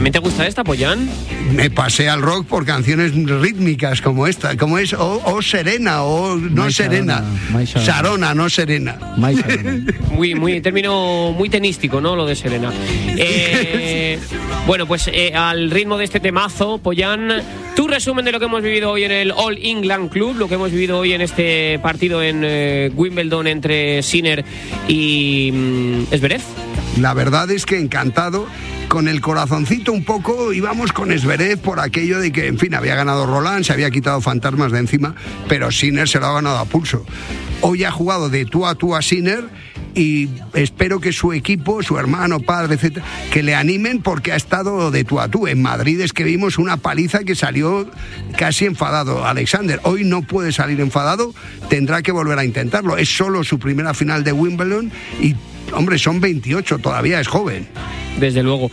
¿También te gusta esta, Pollán? Me pasé al rock por canciones rítmicas como esta, como es o Serena o no Serena, Sarona, no Serena. Muy término muy tenístico, ¿no? Lo de Serena. Bueno, pues al ritmo de este temazo, Pollán, tu resumen de lo que hemos vivido hoy en el All England Club, lo que hemos vivido hoy en este partido en Wimbledon entre Sinner y Zverev. La verdad es que encantado. Con el corazoncito un poco íbamos con Zverev por aquello de que, en fin, había ganado Roland, se había quitado fantasmas de encima, pero Sinner se lo ha ganado a pulso. Hoy ha jugado de tú a Sinner y espero que su equipo, su hermano, padre, etcétera, que le animen porque ha estado de tú a tú. En Madrid es que vimos una paliza que salió casi enfadado Alexander. Hoy no puede salir enfadado, tendrá que volver a intentarlo. Es solo su primera final de Wimbledon y, hombre, son 28, todavía es joven. Desde luego.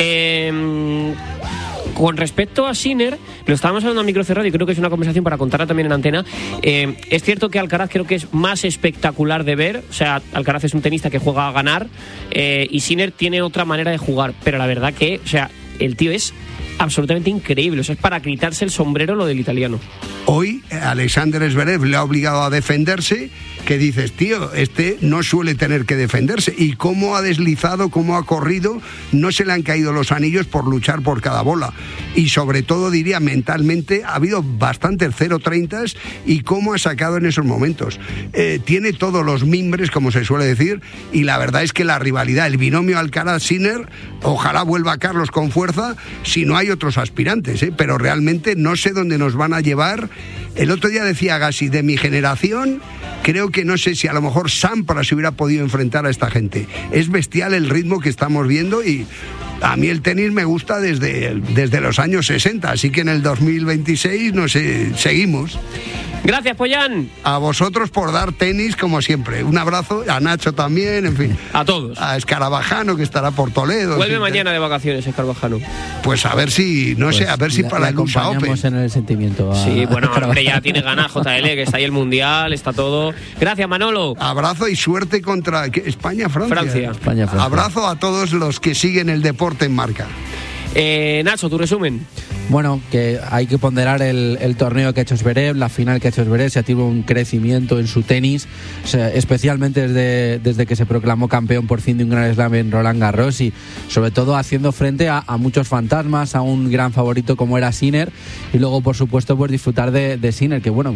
Con respecto a Sinner, lo estábamos hablando a micro cerrado y creo que es una conversación para contarla también en antena. Es cierto que Alcaraz creo que es más espectacular de ver. O sea, Alcaraz es un tenista que juega a ganar y Sinner tiene otra manera de jugar. Pero la verdad que, o sea, el tío es absolutamente increíble. O sea, es para quitarse el sombrero lo del italiano. Hoy Alexander Zverev le ha obligado a defenderse, que dices, tío, este no suele tener que defenderse. Y cómo ha deslizado, cómo ha corrido, no se le han caído los anillos por luchar por cada bola. Y sobre todo, diría, mentalmente, ha habido bastantes 0-30 y cómo ha sacado en esos momentos. Tiene todos los mimbres, como se suele decir, y la verdad es que la rivalidad, el binomio Alcaraz-Sinner, ojalá vuelva Carlos con fuerza, si no hay otros aspirantes, pero realmente no sé dónde nos van a llevar. El otro día decía Gassi, de mi generación, creo que no sé si a lo mejor Sampras se hubiera podido enfrentar a esta gente. Es bestial el ritmo que estamos viendo y a mí el tenis me gusta desde los años 60, así que en el 2026, no sé, seguimos. Gracias, Pollán. A vosotros por dar tenis, como siempre. Un abrazo, a Nacho también, en fin. A todos. A Escarabajano, que estará por Toledo. Vuelve mañana de vacaciones, Escarabajano. Pues a ver si, no sé, a ver si para el USA Open. En el sentimiento. Sí, bueno, hombre, ya tiene ganas JL, que está ahí el Mundial, está todo. Gracias, Manolo. Abrazo y suerte contra España-Francia. Francia. Abrazo a todos los que siguen el deporte en Marca. Nacho, tu resumen. Bueno, que hay que ponderar el torneo que ha hecho Zverev, la final que ha hecho Zverev. Se ha tenido un crecimiento en su tenis, o sea, especialmente desde que se proclamó campeón por fin de un gran slam en Roland Garros y sobre todo haciendo frente a muchos fantasmas, a un gran favorito como era Sinner y luego por supuesto pues disfrutar de Sinner, que bueno,